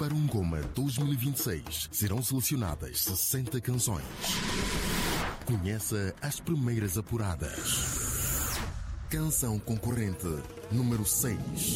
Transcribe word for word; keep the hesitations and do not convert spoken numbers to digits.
para um Goma dois mil e vinte e seis serão selecionadas sessenta canções. Conheça as primeiras apuradas. Canção concorrente número seis.